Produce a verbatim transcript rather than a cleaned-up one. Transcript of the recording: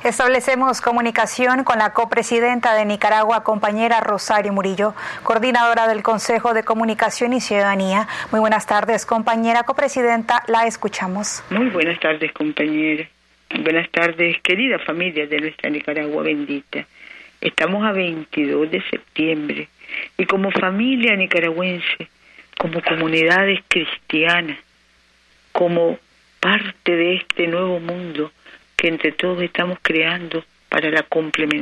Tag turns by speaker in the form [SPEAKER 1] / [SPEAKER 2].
[SPEAKER 1] Establecemos comunicación con la copresidenta de Nicaragua, compañera Rosario Murillo, coordinadora del Consejo de Comunicación y Ciudadanía. Muy buenas tardes, compañera copresidenta, la escuchamos.
[SPEAKER 2] Muy buenas tardes, compañera. Buenas tardes, querida familia de nuestra Nicaragua bendita. Estamos a veintidós de septiembre y como familia nicaragüense, como comunidades cristianas, como parte de este nuevo mundo que entre todos estamos creando para la complementación